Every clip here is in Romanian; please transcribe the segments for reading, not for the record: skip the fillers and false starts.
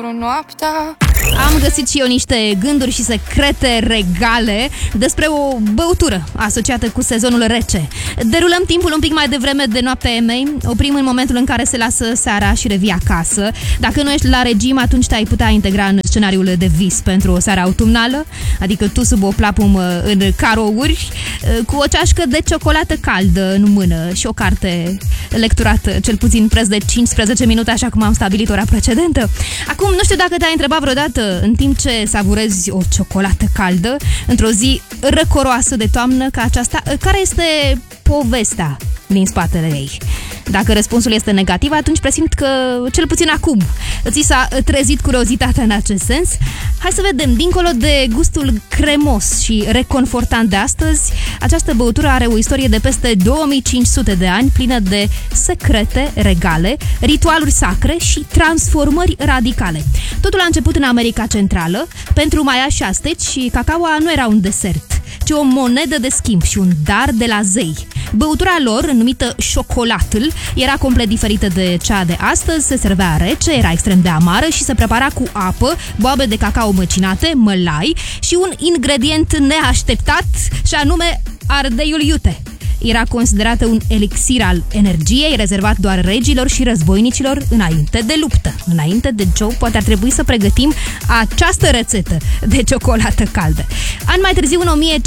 Am găsit și eu niște gânduri și secrete regale despre o băutură asociată cu sezonul rece. Derulăm timpul un pic mai devreme de noaptea Emei, oprim în momentul în care se lasă seara și revii acasă. Dacă nu ești la regim, atunci te-ai putea integra în scenariul de vis pentru o seară autumnală, adică tu sub o plapumă în carouri, cu o ceașcă de ciocolată caldă în mână și o carte lecturată cel puțin preț de 15 minute, așa cum am stabilit ora precedentă. Acum, nu știu dacă te-ai întrebat vreodată, în timp ce savurezi o ciocolată caldă, într-o zi răcoroasă de toamnă ca aceasta, care este povestea din spatele ei? Dacă răspunsul este negativ, atunci presimt că, cel puțin acum, ți s-a trezit curiozitatea în acest sens. Hai să vedem, dincolo de gustul cremos și reconfortant de astăzi, această băutură are o istorie de peste 2500 de ani, plină de secrete regale, ritualuri sacre și transformări radicale. Totul a început în America Centrală. Pentru maia și asteci, cacaoa nu era un desert, ci o monedă de schimb și un dar de la zei. Băutura lor, numită șocolatul, era complet diferită de cea de astăzi, se servea rece, era extrem de amară și se prepara cu apă, boabe de cacao măcinate, mălai și un ingredient neașteptat, și anume ardeiul iute. Era considerată un elixir al energiei, rezervat doar regilor și războinicilor înainte de luptă. Înainte de joc, poate ar trebui să pregătim această rețetă de ciocolată caldă. Ani mai târziu, în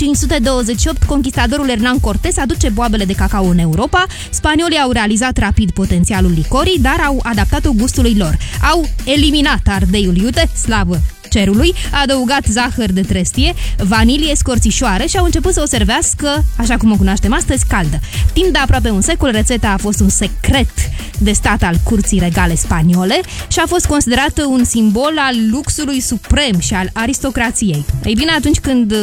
1528, conquistadorul Hernán Cortés aduce boabele de cacao în Europa. Spaniolii au realizat rapid potențialul licorii, dar au adaptat-o gustului lor. Au eliminat ardeiul iute, slavă cerului, a adăugat zahăr de trestie, vanilie, scorțișoare și au început să o servească, așa cum o cunoaștem astăzi, caldă. Timp de aproape un secol, rețeta a fost un secret de stat al curții regale spaniole și a fost considerată un simbol al luxului suprem și al aristocrației. Ei bine, atunci când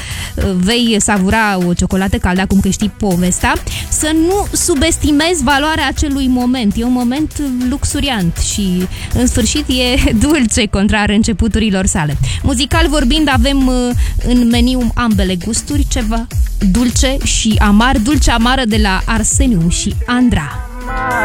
vei savura o ciocolată caldă, acum că știi povestea, să nu subestimezi valoarea acelui moment. E un moment luxuriant și, în sfârșit, e dulce, contrar începuturilor sale. Muzical vorbind, avem în meniu ambele gusturi, ceva dulce și amar, dulce-amară de la Arseniu și Andra.